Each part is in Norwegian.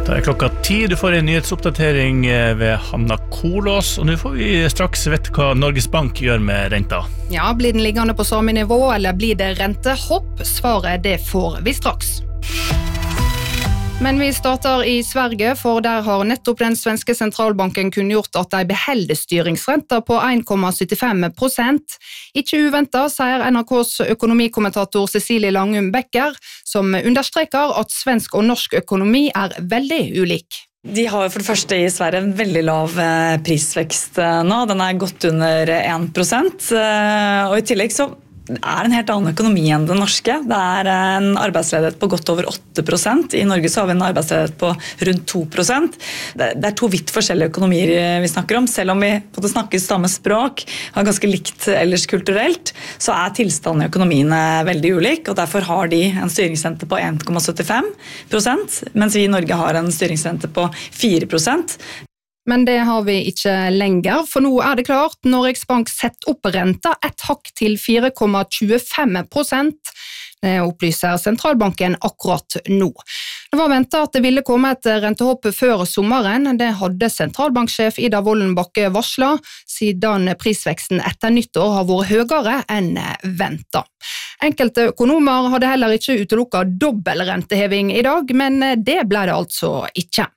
Da klokka 10, du får en nyhetsoppdatering ved Hanna Kolås, og nå får vi straks vite hva Norges Bank gjør med renta. Ja, blir den liggende på samme nivå, eller blir det rentehopp? Svaret det får vi straks. Men vi starter i Sverige, for der har nettopp den svenske sentralbanken kunngjort at de beholder styringsrenta på 1,75%. Ikke uventet, sier NRKs økonomikommentator Cecilie Langum Becker, som understreker at svensk og norsk økonomi er veldig ulik. De har for det første i Sverige en veldig lav prisvekst nå. Den er godt under 1%, og i tillegg så er en helt annen økonomi enn den norske. Det er en arbeidsledighet på godt over 8%. I Norge så har vi en arbeidsledighet på rundt 2%. Det er to vidt forskjellige økonomier vi snakker om. Selv om vi på det snakkes samme språk, har ganske likt ellers kulturelt, så er tilstanden i økonomiene veldig ulik, og derfor har de en styringsrente på 1,75%, mens vi i Norge har en styringsrente på 4%. Men det har vi ikke lenger, for nå er det klart. Norges Bank setter opp renta et hakk til 4,25%. Det opplyser sentralbanken akkurat nå. Det var ventet at det ville komme et rentehopp før sommeren. Det hadde sentralbanksjef Ida Wolden Bakke varslet, siden prisveksten etter nyttår har vært høyere enn ventet. Enkelte økonomer hadde heller ikke utelukket dobbel renteheving i dag, men det ble det altså ikke.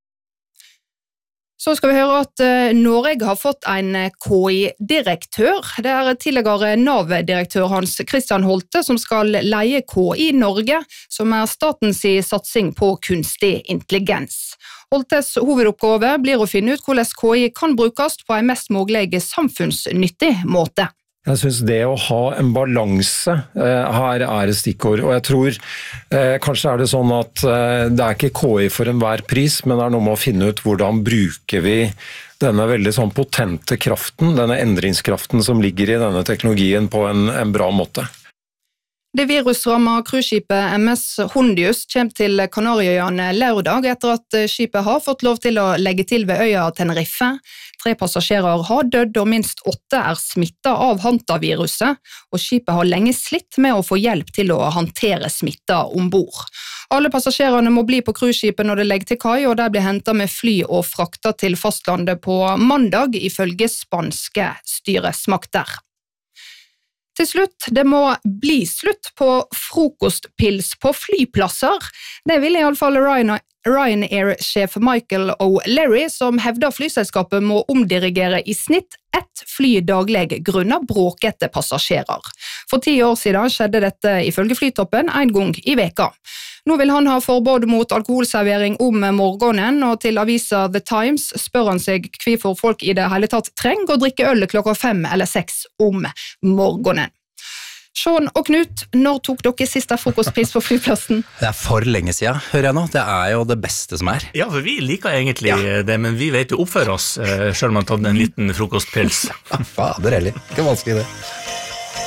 Så skal vi høre at Norge har fått en KI-direktør. Det er tidligere NAV-direktør Hans Christian Holte som skal leie KI Norge, som er statens satsing på kunstig intelligens. Holtes hovedoppgave blir å finne ut hvordan KI kan brukes på en mest mulig samfunnsnyttig måte. Jeg synes det å ha en balanse her er et stikkord, og jeg tror kanskje er det sånn at det er ikke KI for enhver pris, men det er noe med å finne ut hvordan bruker vi denne veldig sånn potente kraften, denne endringskraften som ligger i denne teknologien på en bra måte. Det virusrammet cruiseskipet MS Hondius kommer til Kanarieøyene lørdag etter at skipet har fått lov til å legge til ved øya Tenerife. 3 passasjerer har dødd, og minst 8 er smittet av hantaviruset, og skipet har lenge slitt med å få hjelp til å håndtere smitta ombord. Alle passasjerene må bli på cruiseskipet når det legger til kai, og de blir hentet med fly og fraktet til fastlandet på mandag, ifølge spanske styresmakter. Til slutt, det må bli slutt på frokostpils på flyplasser. Det vil i alle fall Ryanair-sjef Michael O'Leary, som hevder flyselskapet må omdirigere i snitt 1 fly daglig grunnet bråkete passasjerer. For 10 år siden skjedde dette ifølge Flytoppen en gang i veka. Nå vil han ha forbud mot alkoholservering om morgenen, og til avisa The Times spør han seg hvorfor folk i det hele tatt trenger å drikke øl klokka 5 eller 6 om morgenen. Sean og Knut, når tok dere siste frokostpris på flyplassen? Det er for lenge siden, hører jeg nå. Det er jo det beste som er. Ja, for vi liker egentlig det, men vi vet jo oppføre oss, selv om man har tatt en liten frokostpils. Fader heller, ikke vanskelig det.